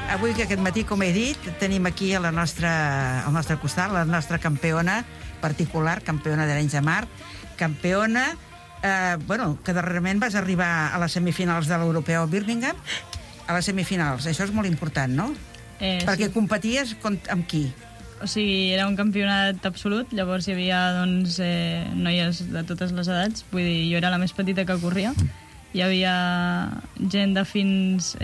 Avui, que aquest matí, com he dit, tenim aquí al nostre costat la nostra campiona particular, campiona d'Arenys de Mar, campiona, que darrerament vas arribar a les semifinals de l'Europeu a Birmingham, a les semifinals. Això és molt important, no? Perquè competies amb qui? O sigui, era un campionat absolut, llavors hi havia doncs, noies de totes les edats, vull dir, jo era la més petita que corria, hi havia gent de fins